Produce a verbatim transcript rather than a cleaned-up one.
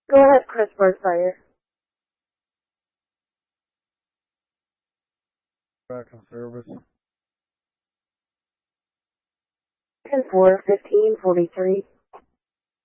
Go ahead, Chris Burfire. Back in service. ten four, fifteen forty-three.